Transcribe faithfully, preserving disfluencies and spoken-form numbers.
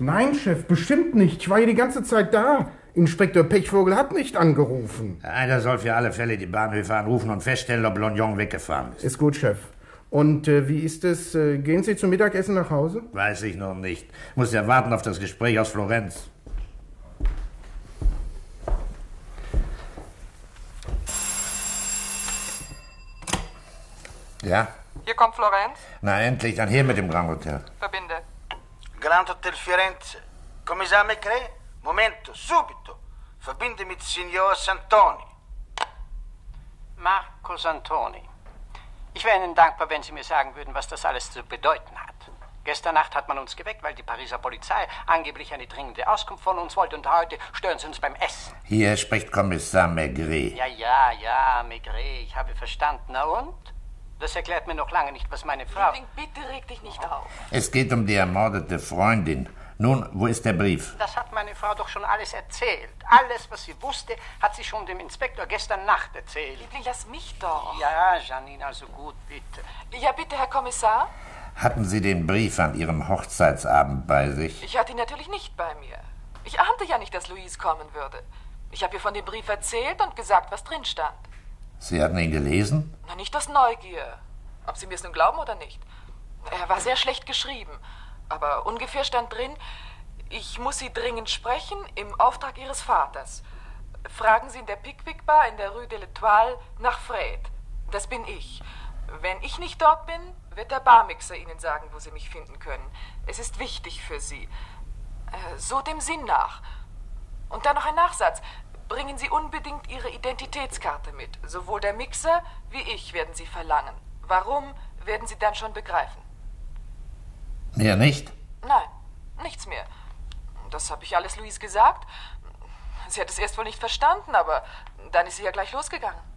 Nein, Chef, bestimmt nicht. Ich war hier die ganze Zeit da. Inspektor Pechvogel hat nicht angerufen. Einer soll für alle Fälle die Bahnhöfe anrufen und feststellen, ob Lognon weggefahren ist. Ist gut, Chef. Und äh, wie ist es? Äh, gehen Sie zum Mittagessen nach Hause? Weiß ich noch nicht. Muss ja warten auf das Gespräch aus Florenz. Ja? Hier kommt Florenz. Na endlich, dann hier mit dem Grand Hotel. Verbinde. Grand Hotel Firenze. Kommissar Maigret? Momento, subito. Verbinde mit Signor Santoni. Marco Santoni. Ich wäre Ihnen dankbar, wenn Sie mir sagen würden, was das alles zu bedeuten hat. Gestern Nacht hat man uns geweckt, weil die Pariser Polizei angeblich eine dringende Auskunft von uns wollte und heute stören Sie uns beim Essen. Hier spricht Kommissar Maigret. Ja, ja, ja, Maigret, ich habe verstanden. Na und? Das erklärt mir noch lange nicht, was meine Frau... Liebling, bitte reg dich nicht auf. Es geht um die ermordete Freundin. Nun, wo ist der Brief? Das hat meine Frau doch schon alles erzählt. Alles, was sie wusste, hat sie schon dem Inspektor gestern Nacht erzählt. Liebling, lass mich doch. Ja, Janine, also gut, bitte. Ja, bitte, Herr Kommissar. Hatten Sie den Brief an Ihrem Hochzeitsabend bei sich? Ich hatte ihn natürlich nicht bei mir. Ich ahnte ja nicht, dass Louise kommen würde. Ich habe ihr von dem Brief erzählt und gesagt, was drin stand. Sie hatten ihn gelesen? Na, nicht aus Neugier. Ob Sie mir es nun glauben oder nicht. Er war sehr schlecht geschrieben. Aber ungefähr stand drin, ich muss Sie dringend sprechen im Auftrag Ihres Vaters. Fragen Sie in der Pickwick Bar in der Rue de l'Etoile nach Fred. Das bin ich. Wenn ich nicht dort bin, wird der Barmixer Ihnen sagen, wo Sie mich finden können. Es ist wichtig für Sie. Äh, so dem Sinn nach. Und dann noch ein Nachsatz. Bringen Sie unbedingt Ihre Identitätskarte mit. Sowohl der Mixer wie ich werden Sie verlangen. Warum, werden Sie dann schon begreifen. Mehr nicht? Nein, nichts mehr. Das habe ich alles Louise gesagt. Sie hat es erst wohl nicht verstanden, aber dann ist sie ja gleich losgegangen.